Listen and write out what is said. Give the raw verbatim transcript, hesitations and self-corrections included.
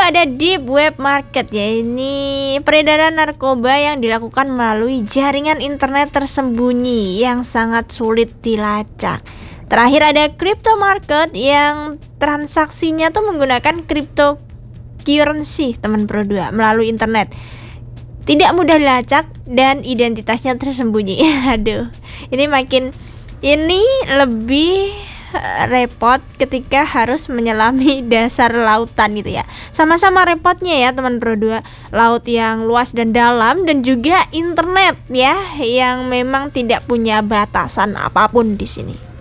ada deep web market, ya ini peredaran narkoba yang dilakukan melalui jaringan internet tersembunyi yang sangat sulit dilacak. Terakhir ada crypto market yang transaksinya tuh menggunakan cryptocurrency teman Pro dua melalui internet. Tidak mudah dilacak dan identitasnya tersembunyi. Aduh, ini makin ini lebih repot ketika harus menyelami dasar lautan gitu ya. Sama-sama repotnya ya teman Pro dua, laut yang luas dan dalam dan juga internet ya yang memang tidak punya batasan apapun di sini.